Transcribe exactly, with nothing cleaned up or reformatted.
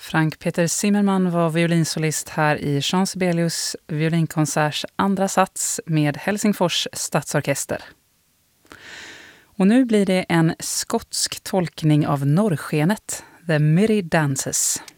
Frank Peter Zimmermann var violinsolist här i Jean Sibelius violinkonserts andra sats med Helsingfors stadsorkester. Och nu blir det en skotsk tolkning av Norrskenet, The Mirri Dances.